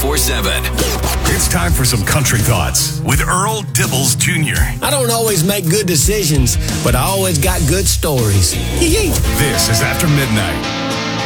24/7. It's time for some country thoughts with Earl Dibbles Jr. I don't always make good decisions, but I always got good stories. This is After Midnight.